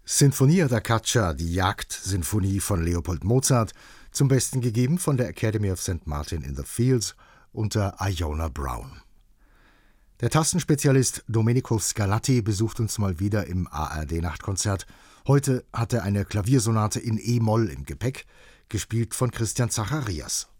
Sinfonia da Caccia, die Jagdsinfonie von Leopold Mozart, zum Besten gegeben von der Academy of St. Martin in the Fields unter Iona Brown. Der Tastenspezialist Domenico Scarlatti besucht uns mal wieder im ARD-Nachtkonzert. Heute hat er eine Klaviersonate in E-Moll im Gepäck, gespielt von Christian Zacharias.